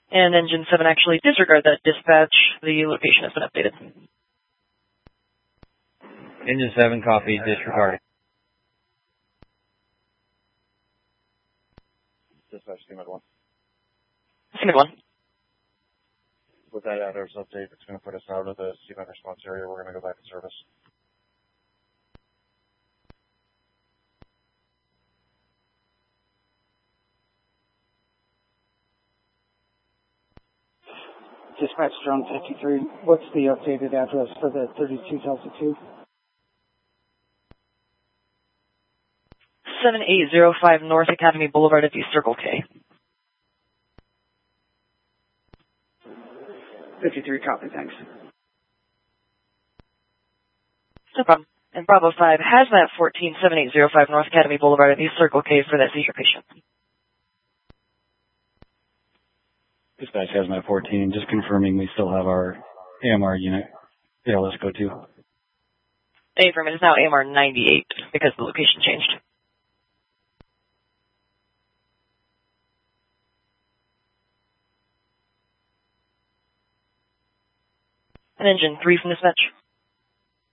And Engine 7, actually disregard that dispatch. The location has been updated. Engine 7, copy, disregarded. Dispatch, CMED 1. CMED 1. With that address update, it's going to put us out of the CMED response area. We're going to go back to service. Dispatch Drone 53, what's the updated address for the 32 Delta 2? 7805 North Academy Boulevard at the Circle K. 53, copy, thanks. No problem. And Bravo 5, Hazmat 14, 7805 North Academy Boulevard at the Circle K for that seizure patient. Dispatch Hazmat 14, just confirming we still have our AMR unit. Yeah, let's go to. Affirm, it is now AMR 98 because the location changed. And Engine 3 from dispatch.